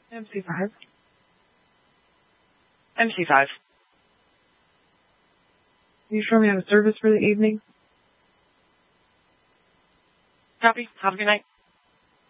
MC5. MC5. You sure we have a service for the evening? Copy. Have a good night.